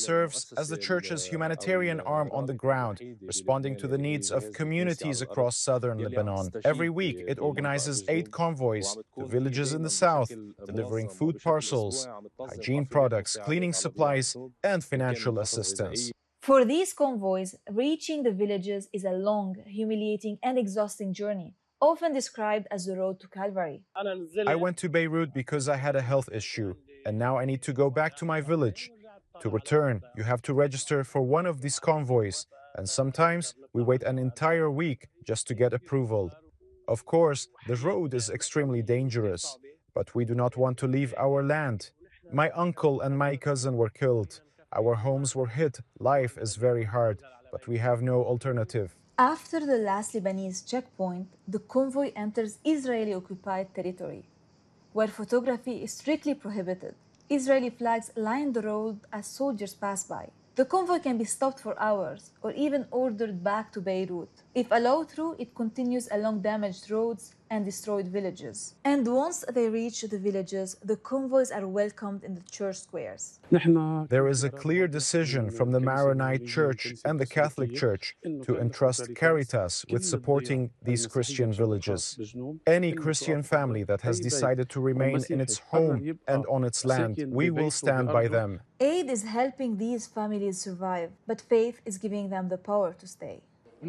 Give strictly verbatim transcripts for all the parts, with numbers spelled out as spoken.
serves as the church's humanitarian arm on the ground, responding to the needs of communities across southern Lebanon. Every week, it organizes aid convoys to villages in the south, delivering food parcels, hygiene products, cleaning supplies, and financial assistance. For these convoys, reaching the villages is a long, humiliating, and exhausting journey, often described as the road to Calvary. I went to Beirut because I had a health issue, and now I need to go back to my village. To return, you have to register for one of these convoys, and sometimes we wait an entire week just to get approval. Of course, the road is extremely dangerous, but we do not want to leave our land. My uncle and my cousin were killed. Our homes were hit. Life is very hard, but we have no alternative. After the last Lebanese checkpoint, the convoy enters Israeli-occupied territory, where photography is strictly prohibited. Israeli flags line the road as soldiers pass by. The convoy can be stopped for hours or even ordered back to Beirut. If allowed through, it continues along damaged roads and destroyed villages. And once they reach the villages, the convoys are welcomed in the church squares. There is a clear decision from the Maronite Church and the Catholic Church to entrust Caritas with supporting these Christian villages. Any Christian family that has decided to remain in its home and on its land, we will stand by them. Aid is helping these families survive, but faith is giving them the power to stay.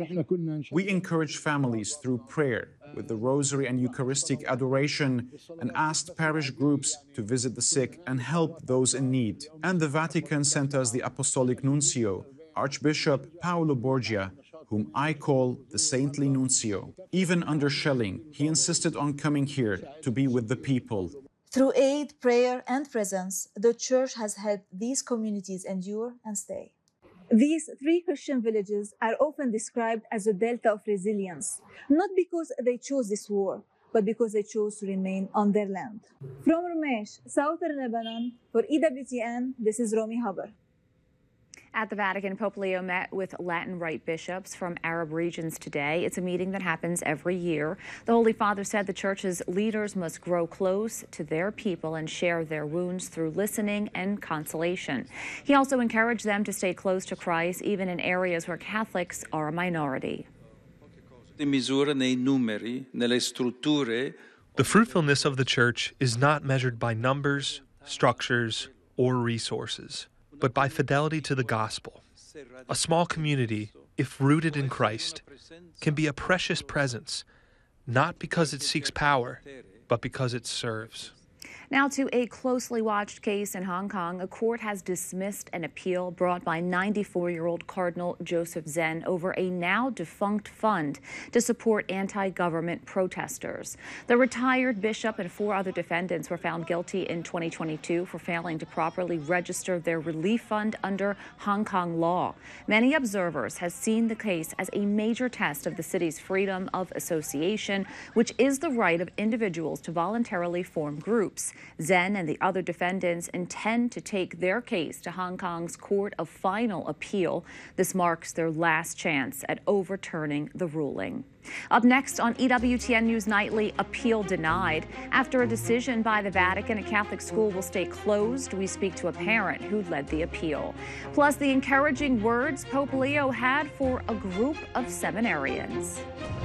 We encouraged families through prayer, with the rosary and Eucharistic adoration, and asked parish groups to visit the sick and help those in need. And the Vatican sent us the Apostolic Nuncio, Archbishop Paolo Borgia, whom I call the Saintly Nuncio. Even under shelling, he insisted on coming here to be with the people. Through aid, prayer, and presence, the Church has helped these communities endure and stay. These three Christian villages are often described as a delta of resilience, not because they chose this war, but because they chose to remain on their land. From Rumesh, southern Lebanon, for E W T N, this is Romy Haber. At the Vatican, Pope Leo met with Latin Rite bishops from Arab regions today. It's a meeting that happens every year. The Holy Father said the Church's leaders must grow close to their people and share their wounds through listening and consolation. He also encouraged them to stay close to Christ, even in areas where Catholics are a minority. The fruitfulness of the Church is not measured by numbers, structures, or resources, but by fidelity to the gospel. A small community, if rooted in Christ, can be a precious presence, not because it seeks power, but because it serves. Now to a closely watched case in Hong Kong. A court has dismissed an appeal brought by ninety-four-year-old Cardinal Joseph Zen over a now-defunct fund to support anti-government protesters. The retired bishop and four other defendants were found guilty in twenty twenty-two for failing to properly register their relief fund under Hong Kong law. Many observers have seen the case as a major test of the city's freedom of association, which is the right of individuals to voluntarily form groups. Zen and the other defendants intend to take their case to Hong Kong's Court of Final Appeal. This marks their last chance at overturning the ruling. Up next on E W T N News Nightly, appeal denied. After a decision by the Vatican, a Catholic school will stay closed. We speak to a parent who led the appeal. Plus, the encouraging words Pope Leo had for a group of seminarians.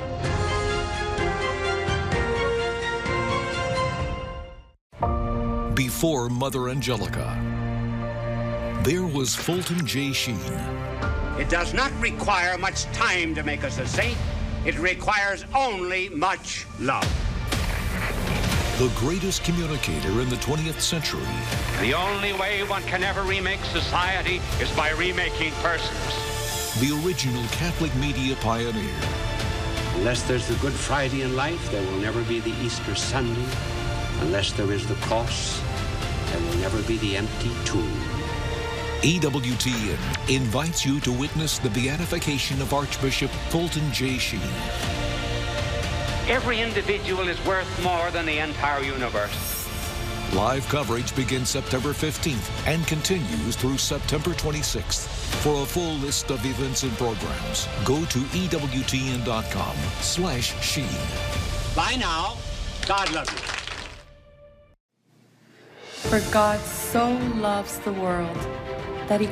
Before Mother Angelica, there was Fulton J. Sheen. It does not require much time to make us a saint. It requires only much love. The greatest communicator in the twentieth century. The only way one can ever remake society is by remaking persons. The original Catholic media pioneer. Unless there's the Good Friday in life, there will never be the Easter Sunday. Unless there is the cross, there will never be the empty tomb. E W T N invites you to witness the beatification of Archbishop Fulton J. Sheen. Every individual is worth more than the entire universe. Live coverage begins September fifteenth and continues through September twenty-sixth. For a full list of events and programs, go to E W T N dot com slash Sheen. Bye now. God loves you. For God so loves the world